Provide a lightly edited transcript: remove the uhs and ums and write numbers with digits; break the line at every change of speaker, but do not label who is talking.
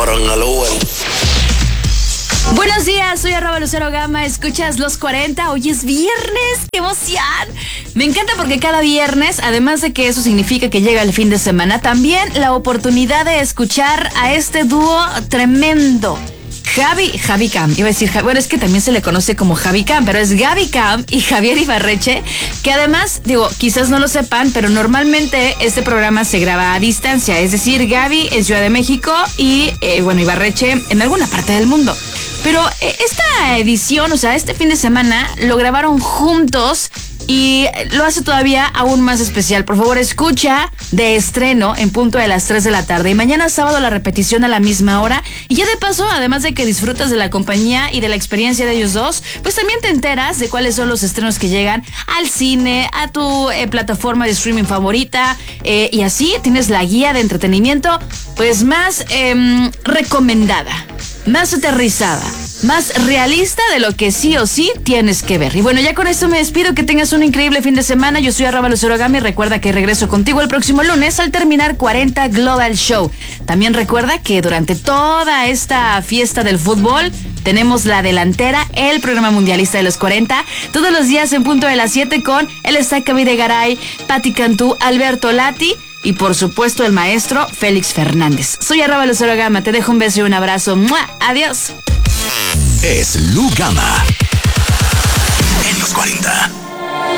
en el Uber.
Buenos días, soy @LuceroGama, escuchas Los 40, hoy es viernes, ¡qué emoción! Me encanta porque cada viernes, además de que eso significa que llega el fin de semana, también la oportunidad de escuchar a este dúo tremendo. Javi Cam, iba a decir, bueno, es que también se le conoce como Javi Cam, pero es Gaby Cam y Javier Ibarreche, que además, quizás no lo sepan, pero normalmente este programa se graba a distancia, es decir, Gaby en Ciudad de México y, Ibarreche en alguna parte del mundo. Pero esta edición, este fin de semana, lo grabaron juntos y lo hace todavía aún más especial. Por favor, escucha de estreno en punto de las 3 de la tarde. Y mañana sábado la repetición a la misma hora. Y ya de paso, además de que disfrutas de la compañía y de la experiencia de ellos dos, pues también te enteras de cuáles son los estrenos que llegan al cine, a tu plataforma de streaming favorita. Y así tienes la guía de entretenimiento pues más recomendada, más aterrizada, más realista de lo que sí o sí tienes que ver. Y bueno, ya con esto me despido, que tengas un increíble fin de semana. Yo soy @LuceroGama y recuerda que regreso contigo el próximo lunes al terminar 40 Global Show. También recuerda que durante toda esta fiesta del fútbol tenemos La Delantera, el programa mundialista de los 40, todos los días en punto de las 7 con el Estaca Videgaray, Patti Cantú, Alberto Lati y por supuesto el maestro Félix Fernández. Soy @LuceroGama, te dejo un beso y un abrazo. ¡Mua! Adiós.
Es Lu Gama en los 40.